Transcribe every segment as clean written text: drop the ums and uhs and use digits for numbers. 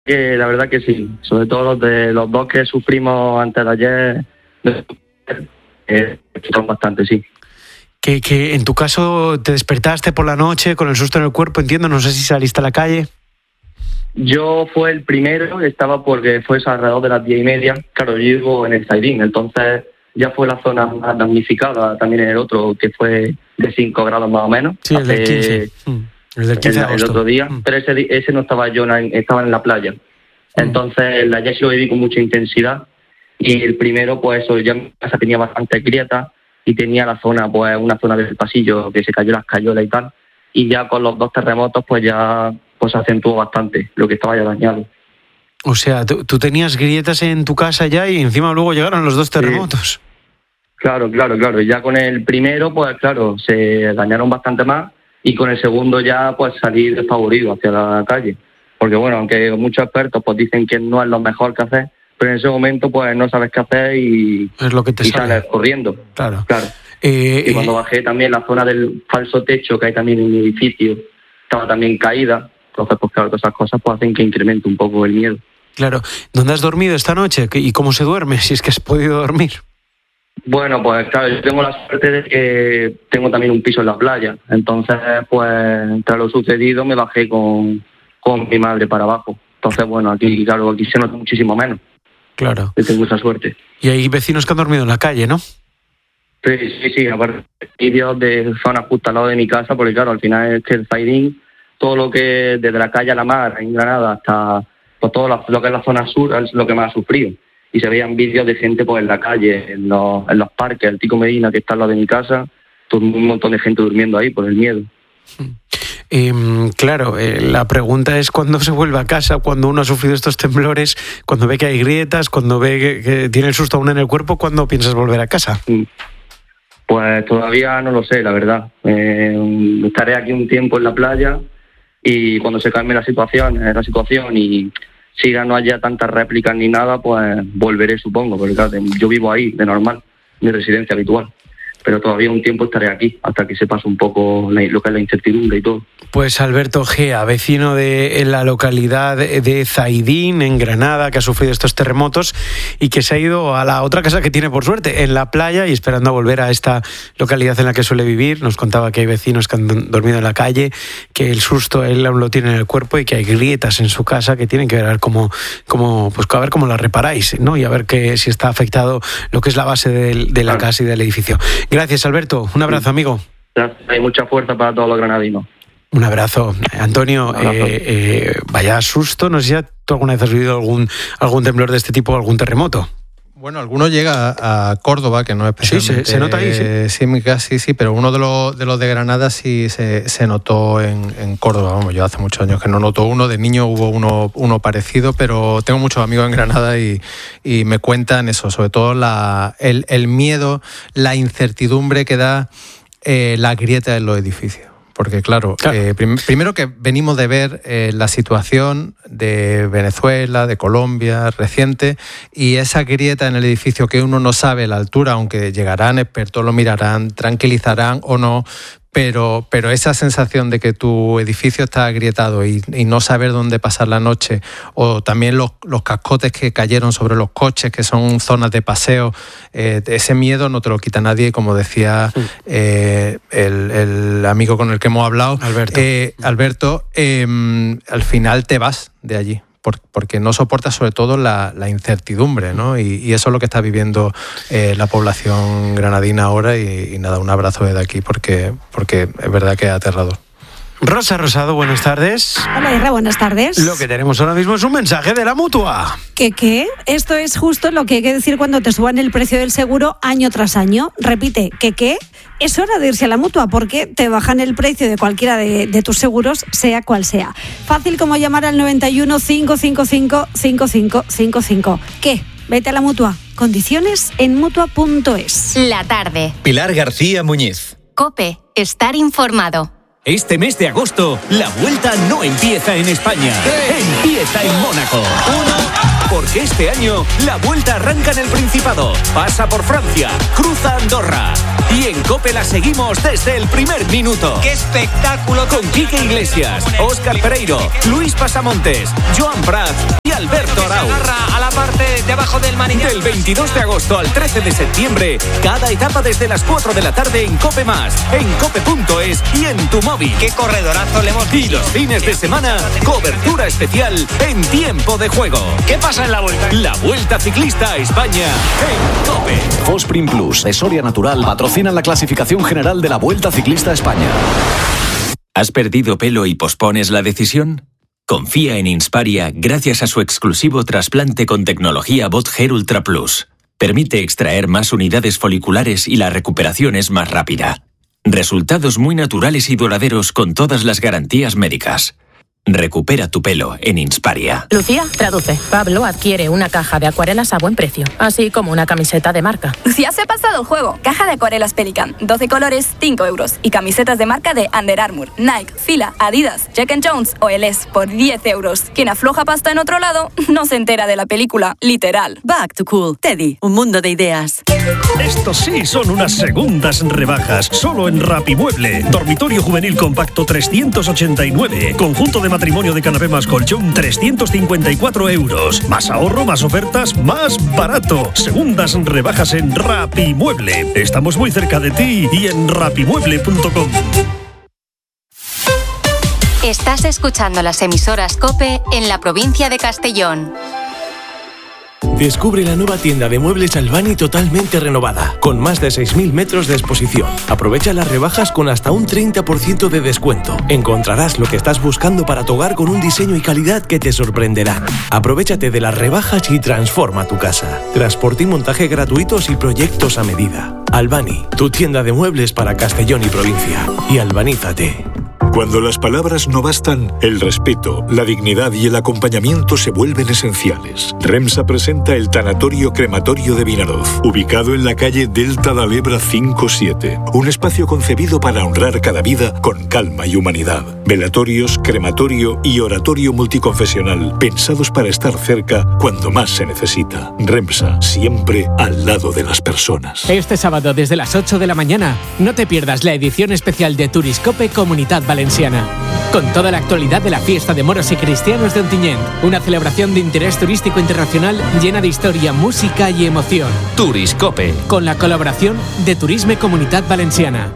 La verdad que sí, sobre todo los dos que sufrimos antes de ayer, son bastante, sí. Que en tu caso te despertaste por la noche con el susto en el cuerpo, entiendo, no sé si saliste a la calle. Yo fue el primero, estaba porque fue alrededor de las 10:30, claro, yo vivo en el Zaidín, entonces ya fue la zona más damnificada, también en el otro, que fue de 5 grados más o menos. Sí, el del 15. El del 15 de agosto. El otro día, pero ese no estaba yo, estaba en la playa. Entonces, ayer sí lo viví con mucha intensidad, y el primero, pues eso, ya mi casa tenía bastantes grietas, y tenía la zona, pues una zona del pasillo que se cayó las cayolas y tal, y ya con los dos terremotos, pues ya pues acentuó bastante lo que estaba ya dañado. O sea, tú tenías grietas en tu casa ya y encima luego llegaron los dos terremotos. Sí. Claro. Y ya con el primero, pues claro, se dañaron bastante más, y con el segundo ya pues salí desfavorido hacia la calle. Porque bueno, aunque muchos expertos pues dicen que no es lo mejor que hacer, pero en ese momento pues no sabes qué hacer y es lo que te sales corriendo. Claro. Y cuando bajé también la zona del falso techo que hay también en mi edificio, estaba también caída. Entonces, pues claro, todas esas cosas pues hacen que incremente un poco el miedo. Claro. ¿Dónde has dormido esta noche? ¿Y cómo se duerme? Si es que has podido dormir. Bueno, pues claro, yo tengo la suerte de que tengo también un piso en la playa. Entonces, pues tras lo sucedido me bajé con mi madre para abajo. Entonces, bueno, aquí se nota muchísimo menos. Claro. Yo tengo esa suerte. Y hay vecinos que han dormido en la calle, ¿no? Sí. Aparte, vídeos de zonas justo al lado de mi casa, porque claro, al final es que el Zaidín, todo lo que desde la calle a la mar, en Granada, hasta pues, todo lo que es la zona sur, es lo que más ha sufrido. Y se veían vídeos de gente pues en la calle, en los parques, el Tico Medina, que está al lado de mi casa, un montón de gente durmiendo ahí por el miedo. Claro, la pregunta es cuándo se vuelve a casa, cuando uno ha sufrido estos temblores, cuando ve que hay grietas, cuando ve que tiene el susto aún en el cuerpo, ¿cuándo piensas volver a casa? Pues todavía no lo sé, la verdad. Estaré aquí un tiempo en la playa, y cuando se calme la situación y siga no haya tantas réplicas ni nada, pues volveré, supongo, porque claro, yo vivo ahí de normal, mi residencia habitual. Pero todavía un tiempo estaré aquí, hasta que se pase un poco lo que es la incertidumbre y todo. Pues Alberto Gea, vecino de la localidad de Zaidín, en Granada, que ha sufrido estos terremotos y que se ha ido a la otra casa que tiene, por suerte, en la playa, y esperando a volver a esta localidad en la que suele vivir. Nos contaba que hay vecinos que han dormido en la calle, que el susto él aún lo tiene en el cuerpo y que hay grietas en su casa que tienen que ver cómo las reparáis, ¿no? Y a ver si está afectado lo que es la base de la casa y del edificio. Gracias, Alberto. Un abrazo, amigo. Hay mucha fuerza para todos los granadinos. Un abrazo. Antonio, vaya susto. No sé si tú alguna vez has vivido algún temblor de este tipo, algún terremoto. Bueno, alguno llega a Córdoba, que no es especialmente... Sí, se nota ahí, sí. Sí, pero uno de los de Granada sí se notó en Córdoba. Vamos, yo hace muchos años que no noto uno. De niño hubo uno parecido, pero tengo muchos amigos en Granada y me cuentan eso, sobre todo el miedo, la incertidumbre que da la grieta en los edificios. Porque claro. Primero que venimos de ver la situación de Venezuela, de Colombia, reciente, y esa grieta en el edificio que uno no sabe la altura, aunque llegarán expertos, lo mirarán, tranquilizarán o no, pero esa sensación de que tu edificio está agrietado y no saber dónde pasar la noche, o también los cascotes que cayeron sobre los coches, que son zonas de paseo, ese miedo no te lo quita nadie, como decía el amigo con el que hemos hablado, Alberto, al final te vas de allí. Porque no soporta sobre todo la incertidumbre, ¿no? Y eso es lo que está viviendo la población granadina ahora, y nada, un abrazo desde aquí porque es verdad que es aterrador. Rosa Rosado, buenas tardes. Hola, Irra, buenas tardes. Lo que tenemos ahora mismo es un mensaje de la Mutua. ¿Qué? Esto es justo lo que hay que decir cuando te suban el precio del seguro año tras año. Repite, ¿qué? Es hora de irse a la Mutua, porque te bajan el precio de cualquiera de tus seguros, sea cual sea. Fácil como llamar al 91 555 5555. ¿Qué? Vete a la Mutua. Condiciones en Mutua.es. La tarde. Pilar García Muñiz. COPE. Estar informado. Este mes de agosto, la vuelta no empieza en España. Empieza en Mónaco. 1, Porque este año la Vuelta arranca en el Principado, pasa por Francia, cruza Andorra. Y en COPE la seguimos desde el primer minuto. ¡Qué espectáculo! Con Quique Iglesias, Óscar Pereiro, Luis Pasamontes, Joan Prat y Alberto Arau. Se agarra a la parte de abajo del manillar. Del 22 de agosto al 13 de septiembre, cada etapa desde las 4 de la tarde en COPE+, en cope.es y en tu móvil. ¡Qué corredorazo le hemos visto! Y los fines de semana, cobertura especial en tiempo de juego. ¿Qué pasa en la Vuelta? La Vuelta Ciclista a España en COPE. Fosprin Plus de Soria Natural patrocina la clasificación general de la Vuelta Ciclista a España. ¿Has perdido pelo y pospones la decisión? Confía en Insparia gracias a su exclusivo trasplante con tecnología Bot Hair Ultra Plus. Permite extraer más unidades foliculares y la recuperación es más rápida. Resultados muy naturales y duraderos con todas las garantías médicas. Recupera tu pelo en Insparia. Lucía, traduce. Pablo adquiere una caja de acuarelas a buen precio, así como una camiseta de marca. Lucía se ha pasado el juego. Caja de acuarelas Pelican, 12 colores, 5 euros. Y camisetas de marca de Under Armour, Nike, Fila, Adidas, Jack & Jones o LS por 10 euros. Quien afloja pasta en otro lado no se entera de la película, literal. Back to Cool. Teddy, un mundo de ideas. Estos sí son unas segundas rebajas, solo en Rapimueble. Dormitorio juvenil compacto 389. Conjunto de matrimonio de canapé más colchón 354 euros. Más ahorro, más ofertas, más barato. Segundas rebajas en Rapimueble. Estamos muy cerca de ti y en rapimueble.com. Estás escuchando las emisoras COPE en la provincia de Castellón. Descubre la nueva tienda de muebles Albani totalmente renovada, con más de 6.000 metros de exposición. Aprovecha las rebajas con hasta un 30% de descuento. Encontrarás lo que estás buscando para tu hogar con un diseño y calidad que te sorprenderán. Aprovechate de las rebajas y transforma tu casa. Transporte y montaje gratuitos y proyectos a medida. Albani, tu tienda de muebles para Castellón y provincia. Y albanízate. Cuando las palabras no bastan, el respeto, la dignidad y el acompañamiento se vuelven esenciales. REMSA presenta el Tanatorio Crematorio de Vinaroz, ubicado en la calle Delta de Lebra 57. Un espacio concebido para honrar cada vida con calma y humanidad. Velatorios, crematorio y oratorio multiconfesional, pensados para estar cerca cuando más se necesita. REMSA, siempre al lado de las personas. Este sábado desde las 8 de la mañana, no te pierdas la edición especial de Turiscope Comunidad Valenciana. Con toda la actualidad de la fiesta de moros y cristianos de Ontinyent, una celebración de interés turístico internacional llena de historia, música y emoción. Turiscope. Con la colaboración de Turisme Comunidad Valenciana.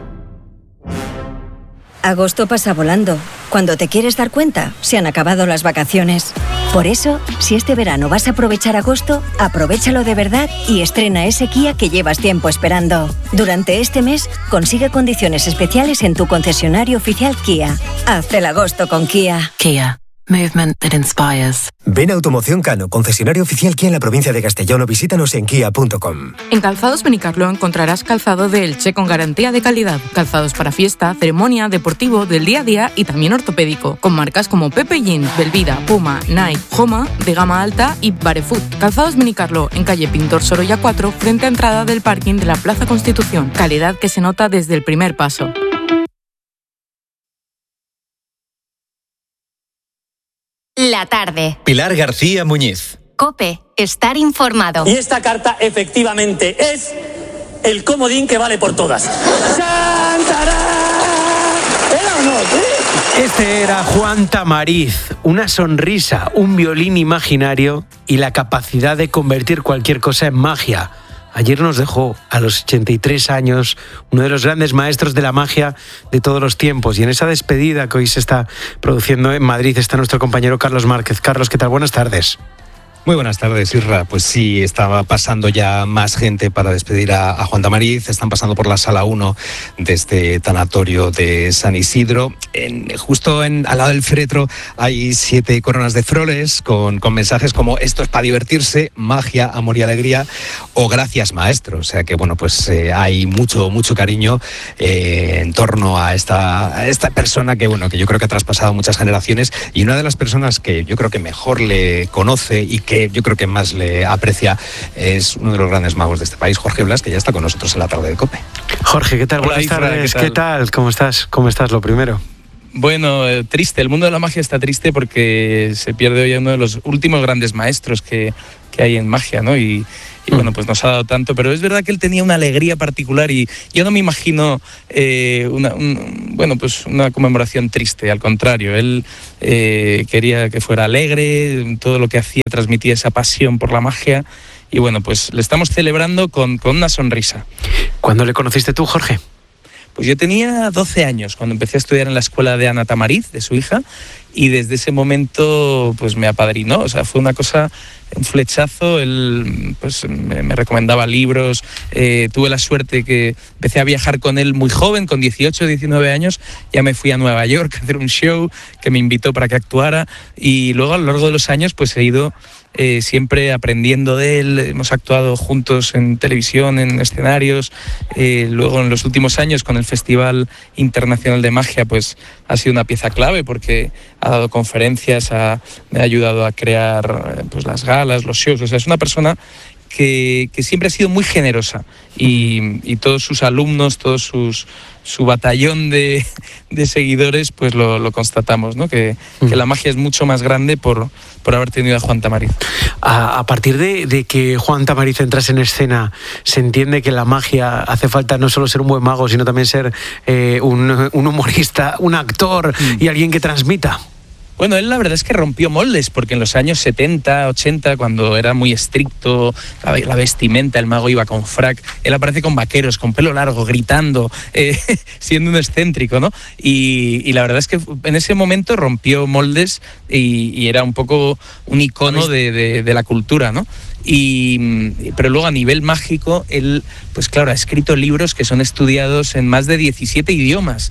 Agosto pasa volando. Cuando te quieres dar cuenta, se han acabado las vacaciones. Por eso, si este verano vas a aprovechar agosto, aprovéchalo de verdad y estrena ese Kia que llevas tiempo esperando. Durante este mes, consigue condiciones especiales en tu concesionario oficial Kia. Haz el agosto con Kia. Kia. Movement that inspires. Ven a Automoción Cano, concesionario oficial Kia en la provincia de Castellón, o visítanos en kia.com. En Calzados Benicarló encontrarás calzado de Elche con garantía de calidad. Calzados para fiesta, ceremonia, deportivo, del día a día y también ortopédico. Con marcas como Pepe Jeans, Belvida, Puma, Nike, Homa, de gama alta y Barefoot. Calzados Benicarló, en calle Pintor Sorolla 4, frente a entrada del parking de la Plaza Constitución. Calidad que se nota desde el primer paso. La tarde. Pilar García Muñiz. COPE. Estar informado. Y esta carta efectivamente es el comodín que vale por todas. ¡Chantará! ¿Era o no? ¿Sí? Este era Juan Tamariz. Una sonrisa, un violín imaginario y la capacidad de convertir cualquier cosa en magia. Ayer nos dejó a los 83 años uno de los grandes maestros de la magia de todos los tiempos. Y en esa despedida que hoy se está produciendo en Madrid está nuestro compañero Carlos Márquez. Carlos, ¿qué tal? Buenas tardes. Muy buenas tardes, Isra. Pues sí, estaba pasando ya más gente para despedir a Juan Tamariz. Están pasando por la sala 1 de este tanatorio de San Isidro. Justo al lado del féretro hay 7 coronas de flores con mensajes como esto es para divertirse, magia, amor y alegría, o gracias maestro. O sea que bueno, pues hay mucho cariño en torno a esta persona que bueno, que yo creo que ha traspasado muchas generaciones, y una de las personas que yo creo que mejor le conoce y que yo creo que más le aprecia es uno de los grandes magos de este país, Jorge Blas, que ya está con nosotros en la tarde de COPE. Jorge, ¿qué tal? Hola, Buenas Isra, tardes. ¿qué tal? ¿Qué tal? ¿Cómo estás? ¿Cómo estás? Lo primero. Bueno, triste. El mundo de la magia está triste porque se pierde hoy uno de los últimos grandes maestros que hay en magia, ¿no? Y bueno, pues nos ha dado tanto, pero es verdad que él tenía una alegría particular y yo no me imagino una conmemoración triste, al contrario, él quería que fuera alegre, todo lo que hacía transmitía esa pasión por la magia y bueno, pues le estamos celebrando con una sonrisa. ¿Cuándo le conociste tú, Jorge? Pues yo tenía 12 años cuando empecé a estudiar en la escuela de Ana Tamariz, de su hija, y desde ese momento pues me apadrinó, o sea, fue una cosa, un flechazo. Él pues me recomendaba libros, tuve la suerte que empecé a viajar con él muy joven, con 18, 19 años, ya me fui a Nueva York a hacer un show que me invitó para que actuara y luego a lo largo de los años pues he ido siempre aprendiendo de él, hemos actuado juntos en televisión, en escenarios, luego en los últimos años con el Festival Internacional de Magia pues ha sido una pieza clave porque ha dado conferencias, me ha ayudado a crear pues las galas, los shows, o sea, es una persona que siempre ha sido muy generosa y todos sus alumnos, su batallón de seguidores, pues lo constatamos, ¿no? Que la magia es mucho más grande por haber tenido a Juan Tamariz. A partir de que Juan Tamariz entrase en escena, se entiende que la magia hace falta no solo ser un buen mago, sino también ser un humorista, un actor y alguien que transmita. Bueno, él la verdad es que rompió moldes, porque en los años 70, 80, cuando era muy estricto, la vestimenta, el mago iba con frac, él aparece con vaqueros, con pelo largo, gritando, siendo un excéntrico, ¿no? Y la verdad es que en ese momento rompió moldes y era un poco un icono de la cultura, ¿no? Pero luego a nivel mágico, él, pues claro, ha escrito libros que son estudiados en más de 17 idiomas.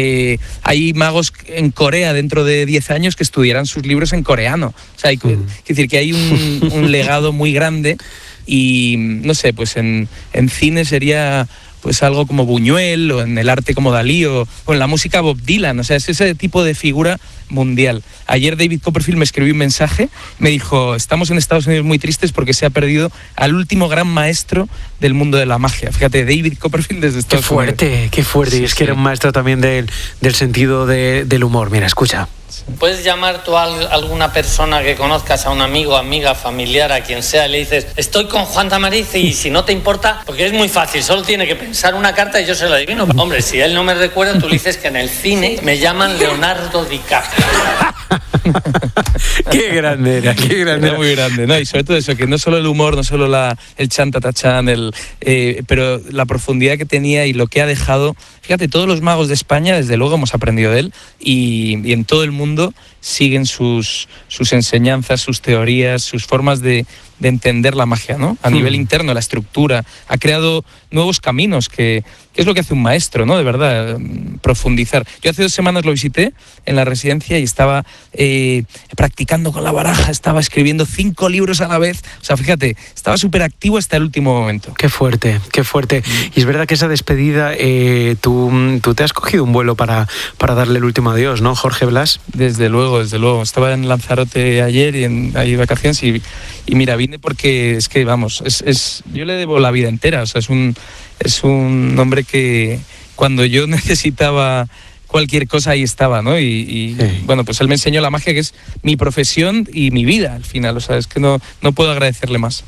Hay magos en Corea dentro de 10 años que estudiarán sus libros en coreano. O sea, es decir, que hay un legado muy grande y, no sé, pues en cine sería pues algo como Buñuel, o en el arte como Dalí, o en la música Bob Dylan, o sea, es ese tipo de figura mundial. Ayer David Copperfield me escribió un mensaje, me dijo, estamos en Estados Unidos muy tristes porque se ha perdido al último gran maestro del mundo de la magia. Fíjate, David Copperfield desde Estados Unidos. Qué fuerte, sí, y es que era un maestro también del sentido del humor. Mira, escucha. Puedes llamar tú a alguna persona que conozcas, a un amigo, amiga, familiar, a quien sea, y le dices, estoy con Juan Tamariz, y si no te importa, porque es muy fácil, solo tiene que pensar una carta y yo se la adivino. Hombre, si él no me recuerda, tú le dices que en el cine me llaman Leonardo DiCaprio. Qué grande era, qué grande. Era muy grande, ¿no? Y sobre todo eso, que no solo el humor, no solo el chantatachán, pero la profundidad que tenía y lo que ha dejado. Fíjate, todos los magos de España, desde luego hemos aprendido de él, y en todo el mundo siguen sus enseñanzas, sus teorías, sus formas de entender la magia, ¿no? A nivel interno, la estructura. Ha creado nuevos caminos, que es lo que hace un maestro, ¿no? De verdad, profundizar. Yo hace 2 semanas lo visité en la residencia y estaba practicando con la baraja, estaba escribiendo 5 libros a la vez. O sea, fíjate, estaba súper activo hasta el último momento. Qué fuerte, qué fuerte. Y es verdad que esa despedida, tú te has cogido un vuelo para darle el último adiós, ¿no, Jorge Blas? Desde luego, desde luego. Estaba en Lanzarote ayer y ahí de vacaciones y mira, vine porque es que, vamos, yo le debo la vida entera. O sea, es un hombre que cuando yo necesitaba cualquier cosa ahí estaba, ¿no? Sí. Bueno, pues él me enseñó la magia, que es mi profesión y mi vida al final. O sea, es que no puedo agradecerle más.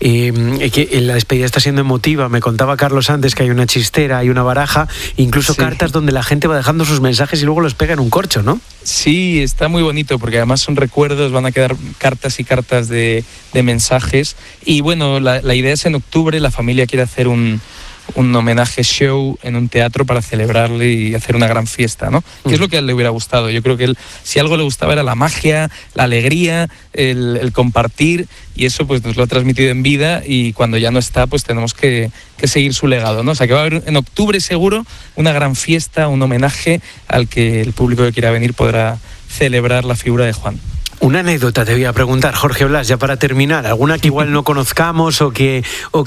Que la despedida está siendo emotiva. Me contaba Carlos antes que hay una chistera, hay una baraja, incluso cartas donde la gente va dejando sus mensajes y luego los pega en un corcho, ¿no? Sí, está muy bonito porque además son recuerdos, van a quedar cartas y cartas de mensajes. Y bueno, la idea es en octubre, la familia quiere hacer un homenaje show en un teatro para celebrarle y hacer una gran fiesta, ¿no? Que es lo que a él le hubiera gustado. Yo creo que si algo le gustaba era la magia, la alegría, el compartir, y eso pues nos lo ha transmitido en vida, y cuando ya no está pues tenemos que seguir su legado, ¿no? O sea, que va a haber en octubre seguro una gran fiesta, un homenaje al que el público que quiera venir podrá celebrar la figura de Juan. Una anécdota te voy a preguntar, Jorge Blas, ya para terminar, alguna que igual no conozcamos o que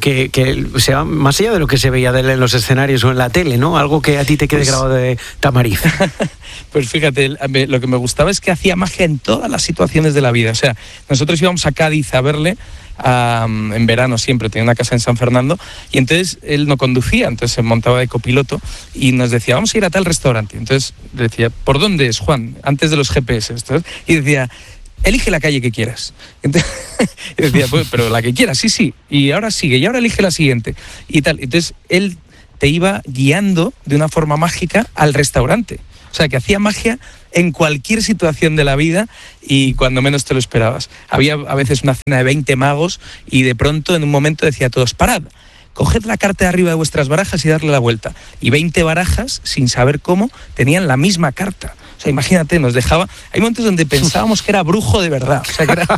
sea más allá de lo que se veía de él en los escenarios o en la tele, ¿no? Algo que a ti te quede grabado de Tamariz. Pues fíjate, lo que me gustaba es que hacía magia en todas las situaciones de la vida. O sea, nosotros íbamos a Cádiz a verle en verano siempre, tenía una casa en San Fernando, y entonces él no conducía, entonces se montaba de copiloto y nos decía, vamos a ir a tal restaurante. Entonces decía, ¿por dónde es, Juan? Antes de los GPS. Y decía, elige la calle que quieras. Entonces, y decía, pues, pero la que quieras, sí. Y ahora sigue, y ahora elige la siguiente. Y tal. Entonces él te iba guiando de una forma mágica al restaurante. O sea, que hacía magia en cualquier situación de la vida y cuando menos te lo esperabas. Había a veces una cena de 20 magos y de pronto en un momento decía a todos, parad, coged la carta de arriba de vuestras barajas y darle la vuelta. Y 20 barajas, sin saber cómo, tenían la misma carta. O sea, imagínate, nos dejaba... Hay momentos donde pensábamos que era brujo de verdad. O sea, que era...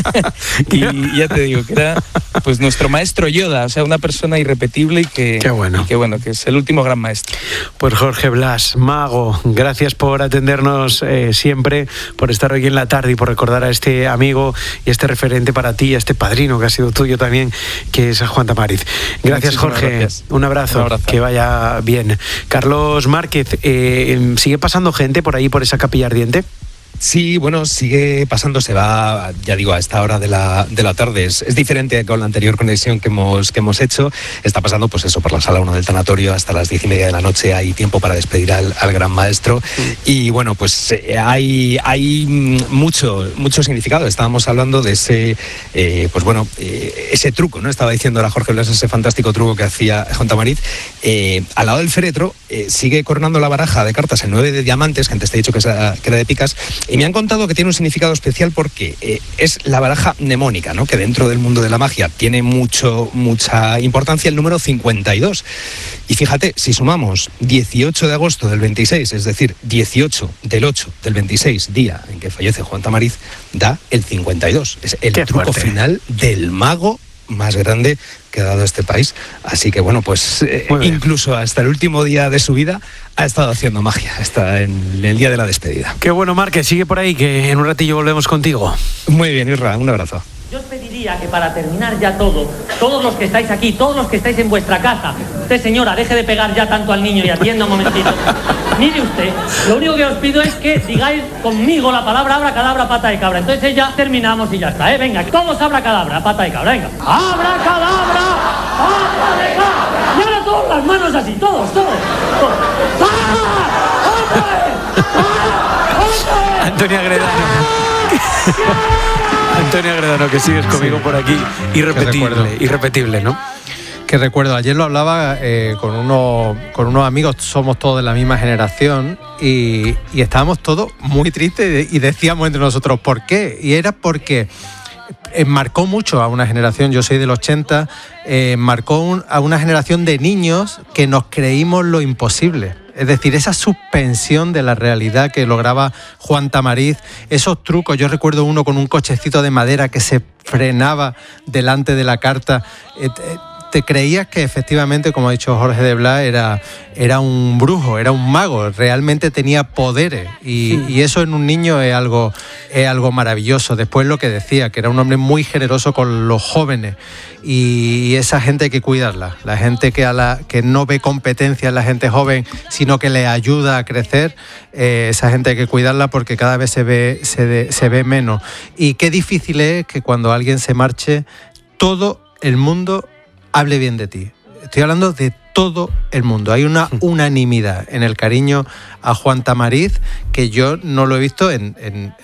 y ya te digo, que era pues nuestro maestro Yoda, o sea, una persona irrepetible y que... Qué bueno. Y que bueno, que es el último gran maestro. Pues Jorge Blas, mago, gracias por atendernos siempre, por estar hoy en la tarde y por recordar a este amigo y este referente para ti, a este padrino que ha sido tuyo también, que es Juan Tamariz. Gracias, Jorge. Gracias. Un abrazo. Que vaya bien. Carlos Márquez, ¿sigue pasando gente por ahí, por esa Capilla Ardiente? Sí, bueno, sigue pasando, se va, ya digo, a esta hora de la tarde. Es diferente con la anterior conexión que hemos hecho. Está pasando, pues eso, por la sala 1 del tanatorio hasta las 10:30 de la noche. Hay tiempo para despedir al gran maestro. Y bueno, pues hay mucho significado. Estábamos hablando de ese, ese truco, ¿no? Estaba diciendo ahora Jorge Blas, ese fantástico truco que hacía Juan Tamariz. Al lado del féretro sigue coronando la baraja de cartas el 9 de diamantes, que antes te he dicho que era de picas. Y me han contado que tiene un significado especial porque es la baraja mnemónica, ¿no? Que dentro del mundo de la magia tiene mucha importancia el número 52. Y fíjate, si sumamos 18 de agosto del 26, es decir, 18 del 8 del 26, día en que fallece Juan Tamariz, da el 52. Es el truco final del mago más grande que ha dado este país. Así que bueno, pues incluso hasta el último día de su vida ha estado haciendo magia, hasta en el día de la despedida. Qué bueno, Márquez, sigue por ahí, que en un ratillo volvemos contigo. Muy bien, Isra, un abrazo. Yo os pediría que para terminar ya todo, todos los que estáis aquí, todos los que estáis en vuestra casa, usted señora, deje de pegar ya tanto al niño y atienda un momentito. Mire usted, lo único que os pido es que digáis conmigo la palabra abracadabra, pata de cabra. Entonces ya terminamos y ya está, Venga, todos abracadabra, pata de cabra, venga. Abracadabra, pata de cabra. Y ahora todas las manos así, todos. Antonio Agredano, que sigues conmigo por aquí, irrepetible, ¿no? Que recuerdo, ayer lo hablaba con unos amigos, somos todos de la misma generación y estábamos todos muy tristes y decíamos entre nosotros, ¿por qué? Y era porque marcó mucho a una generación, yo soy del 80, marcó a una generación de niños que nos creímos lo imposible. Es decir, esa suspensión de la realidad que lograba Juan Tamariz, esos trucos. Yo recuerdo uno con un cochecito de madera que se frenaba delante de la carta. Te creías que efectivamente, como ha dicho Jorge de Blas, era un brujo, era un mago, realmente tenía poderes y eso en un niño es algo maravilloso. Después lo que decía, que era un hombre muy generoso con los jóvenes y esa gente hay que cuidarla, la gente que no ve competencia en la gente joven, sino que le ayuda a crecer, esa gente hay que cuidarla porque cada vez se ve menos. Y qué difícil es que cuando alguien se marche, todo el mundo hable bien de ti. Estoy hablando de todo el mundo. Hay una unanimidad en el cariño a Juan Tamariz que yo no lo he visto en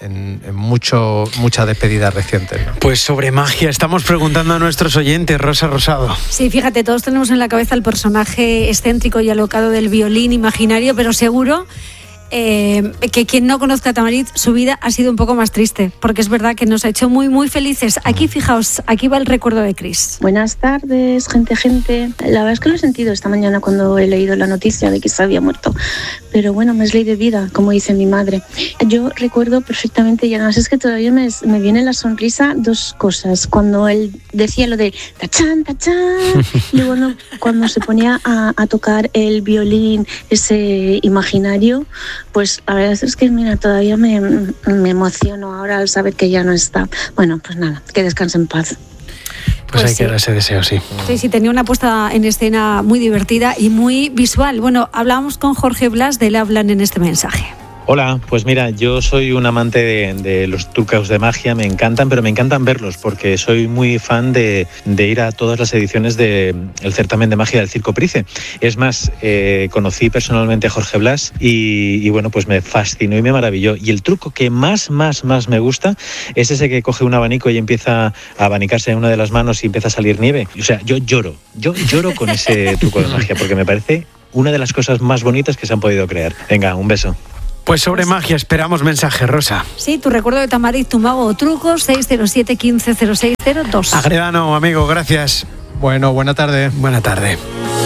muchas despedidas recientes, ¿no? Pues sobre magia estamos preguntando a nuestros oyentes, Rosa Rosado. Sí, fíjate, todos tenemos en la cabeza el personaje excéntrico y alocado del violín imaginario, pero seguro que quien no conozca a Tamariz, su vida ha sido un poco más triste, porque es verdad que nos ha hecho muy, muy felices. Aquí, fijaos, aquí va el recuerdo de Cris. Buenas tardes, gente. La verdad es que lo he sentido esta mañana cuando he leído la noticia de que se había muerto. Pero bueno, me es ley de vida, como dice mi madre. Yo recuerdo perfectamente, y además es que todavía me viene la sonrisa dos cosas. Cuando él decía lo de tachán, y bueno, cuando se ponía a tocar el violín, ese imaginario, pues la verdad es que mira, todavía me emociono ahora al saber que ya no está. Bueno, pues nada, que descanse en paz. Pues hay que dar ese deseo, sí. Sí, tenía una puesta en escena muy divertida y muy visual. Bueno, hablábamos con Jorge Blas de él hablan en este mensaje. Hola, pues mira, yo soy un amante de los trucos de magia, me encantan, pero me encantan verlos porque soy muy fan de ir a todas las ediciones del certamen de magia del Circo Price. Es más, conocí personalmente a Jorge Blas y bueno, pues me fascinó y me maravilló. Y el truco que más me gusta es ese que coge un abanico y empieza a abanicarse en una de las manos y empieza a salir nieve. O sea, yo lloro con ese truco de magia porque me parece una de las cosas más bonitas que se han podido crear. Venga, un beso. Pues sobre magia esperamos mensaje, Rosa. Sí, tu recuerdo de Tamariz, tu mago o truco, 607 15 06 02. Agredano, amigo, gracias. Bueno, buena tarde. Buena tarde.